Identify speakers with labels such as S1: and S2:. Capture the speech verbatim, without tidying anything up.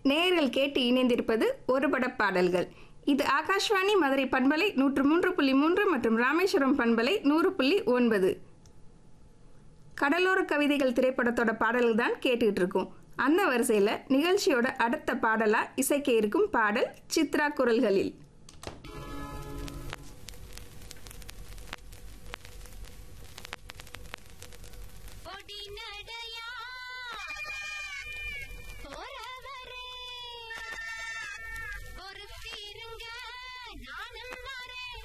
S1: நேயர்கள் கேட்டு இணைந்திருப்பது ஒரு பட பாடல்கள். இது ஆகாஷ்வாணி மதுரை பண்பலை நூற்று மூன்று புள்ளி மூன்று மற்றும் ராமேஸ்வரம் பண்பலை நூறு புள்ளி ஒன்பது. கடலோர கவிதைகள் திரைப்படத்தோட பாடல்கள் தான் கேட்டுக்கிட்டு இருக்கோம். அந்த வரிசையில் நிகழ்ச்சியோட அடுத்த பாடலா இசைக்க இருக்கும் பாடல் சித்ரா குரல்களில்.